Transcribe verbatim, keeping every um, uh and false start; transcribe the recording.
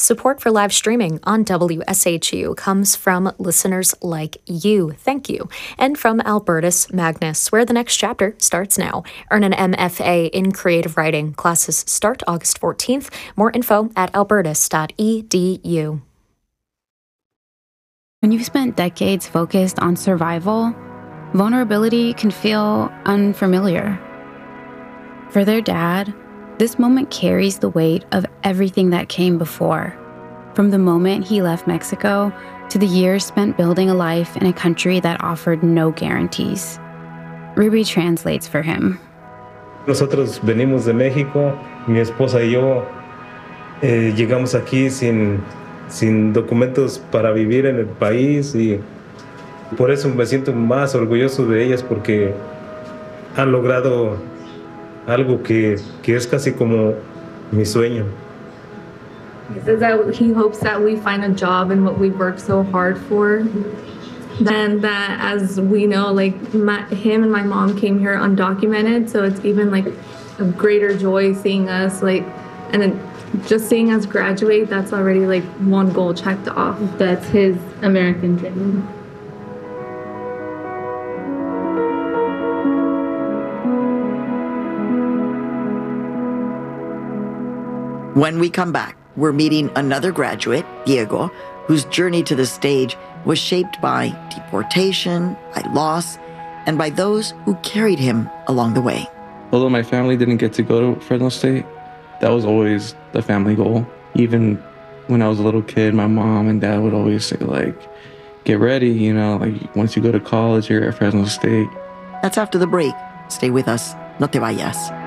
Support for live streaming on W S H U comes from listeners like you. Thank you. And from Albertus Magnus, where the next chapter starts now. Earn an M F A in creative writing. Classes start August fourteenth. More info at albertus dot e d u. When you've spent decades focused on survival, vulnerability can feel unfamiliar. For their dad, this moment carries the weight of everything that came before, from the moment he left Mexico to the years spent building a life in a country that offered no guarantees. Ruby translates for him. Nosotros venimos de México, mi esposa y yo eh, llegamos aquí sin, sin documentos para vivir en el país y por eso me siento más orgulloso de ellas porque han logrado algo que, que es casi como mi sueño. He says that he hopes that we find a job in what we worked so hard for. And that, as we know, like my, him and my mom came here undocumented, so it's even like a greater joy seeing us, like, and then just seeing us graduate, that's already like one goal checked off. That's his American dream. When we come back, we're meeting another graduate, Diego, whose journey to the stage was shaped by deportation, by loss, and by those who carried him along the way. Although my family didn't get to go to Fresno State, that was always the family goal. Even when I was a little kid, my mom and dad would always say, like, get ready, you know, like, once you go to college, you're at Fresno State. That's after the break. Stay with us. No te vayas.